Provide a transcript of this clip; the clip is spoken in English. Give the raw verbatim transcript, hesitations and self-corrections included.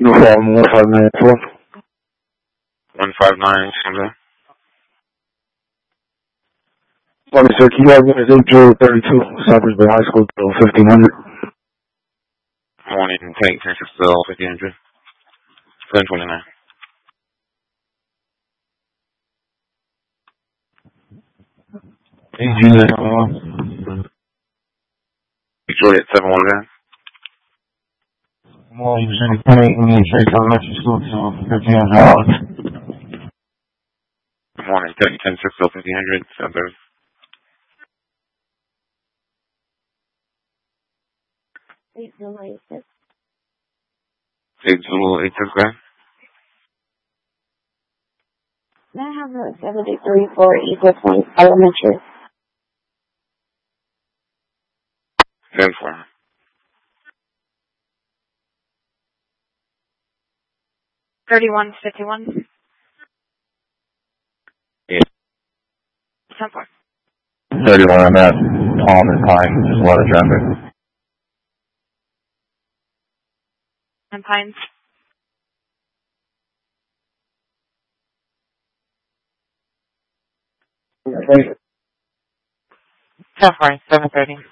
No problem, one five nine four. one five nine, something. Morning, sir. Can you have me as Joe thirty-two, Southbridge Bay High School, fifteen hundred? Morning, take ten six still, fifteen hundred. seven twenty-nine. Hey, Juliet. Juliet, seven one nine. Morning, Juliet. Can I initiate elementary school to fifteen hundred dollars? Morning, take ten six still, fifteen hundred. seven. Eight zero eight six. eight zero eight six, guys. May I have a seventy-three for Eagle Point Elementary? ten four. thirty-one fifty-one. Yeah. ten four. thirty-one on that. Palm and Pine, there's a lot of traffic. And Pines. Okay. ten four, seven thirty.